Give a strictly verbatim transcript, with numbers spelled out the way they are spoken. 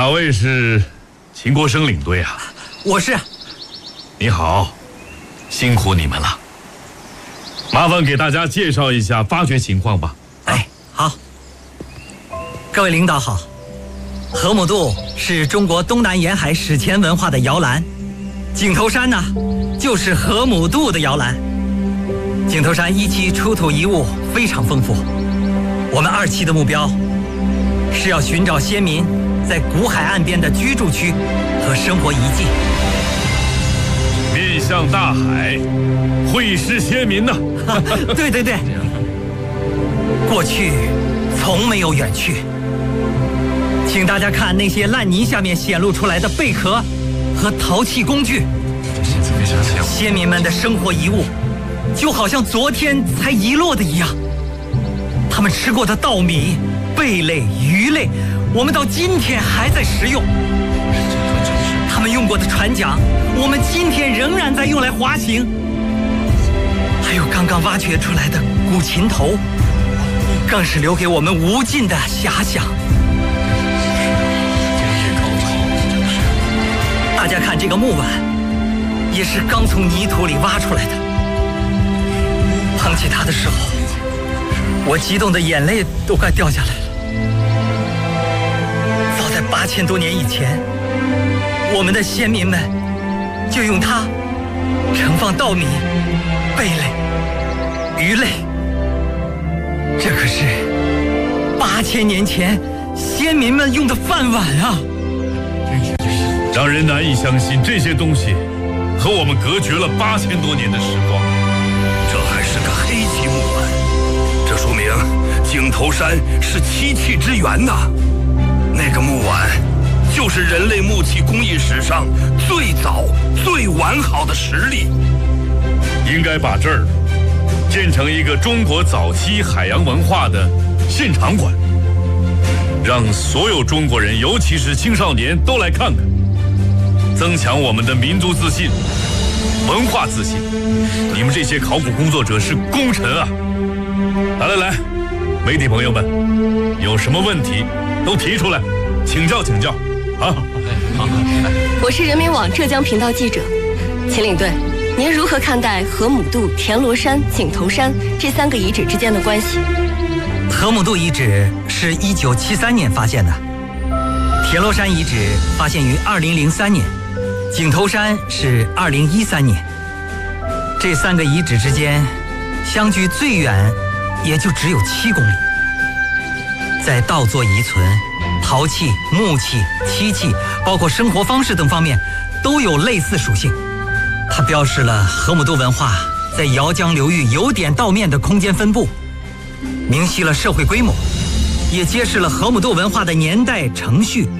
哪位是秦国生领队啊？ 我是。 你好，辛苦你们了。麻烦给大家介绍一下发掘情况吧。 哎，好。各位领导好。河姆渡是中国东南沿海史前文化的摇篮，井头山呢，就是河姆渡的摇篮。井头山一期出土遗物非常丰富，我们二期的目标是要寻找先民在古海岸边的居住区和生活遗迹。 面向大海，会师先民呢？ 对对对，过去从没有远去。请大家看那些烂泥下面显露出来的贝壳和陶器工具，先民们的生活遗物就好像昨天才遗落的一样。他们吃过的稻米、贝类、鱼类，我们到今天还在食用。他们用过的船桨，我们今天仍然在用来滑行。还有刚刚挖掘出来的古琴头，更是留给我们无尽的遐想。大家看这个木碗，也是刚从泥土里挖出来的。捧起它的时候，我激动的眼泪都快掉下来了。早在八千多年以前，我们的先民们就用它盛放稻米、贝类、鱼类。这可是八千年前先民们用的饭碗啊！ 让人难以相信，这些东西和我们隔绝了八千多年的时光。 这还是个黑漆木碗，这说明井头山是漆器之源呐。那个木碗就是人类木器工艺史上最早最完好的实例。 应该把这儿建成一个中国早期海洋文化的现场馆，让所有中国人，尤其是青少年都来看看，增强我们的民族自信、文化自信。你们这些考古工作者是功臣啊！来来来，媒体朋友们，有什么问题都提出来，请教请教啊！ 好，我是人民网浙江频道记者秦领队，您如何看待河姆渡、田螺山、井头山这三个遗址之间的关系？ 河姆渡遗址是一九七三年发现的，田螺山遗址发现于二零零三年，井头山是二零一三年。这三个遗址之间相距最远也就只有七公里。在稻作遗存、陶器、木器、漆器，包括生活方式等方面都有类似属性。它标示了河姆渡文化在姚江流域由点到面的空间分布，明晰了社会规模，也揭示了河姆渡文化的年代程序